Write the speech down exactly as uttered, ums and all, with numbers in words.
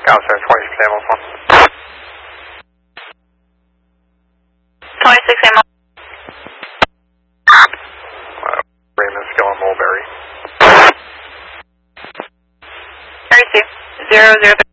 Outside twenty-six ambulance one. twenty-six ammo. Uh, Raymond Skill and Mulberry. thirty-two. Zero, zero,